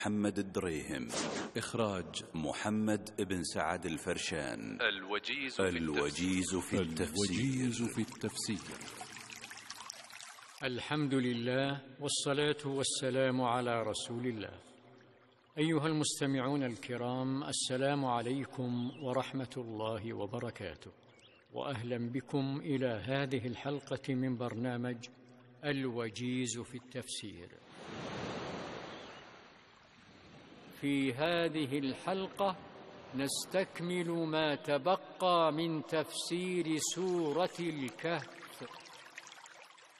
محمد الدريهم. إخراج محمد بن سعد الفرشان. الوجيز في التفسير. الحمد لله والصلاة والسلام على رسول الله. أيها المستمعون الكرام، السلام عليكم ورحمة الله وبركاته، وأهلا بكم إلى هذه الحلقة من برنامج الوجيز في التفسير. في هذه الحلقة نستكمل ما تبقى من تفسير سورة الكهف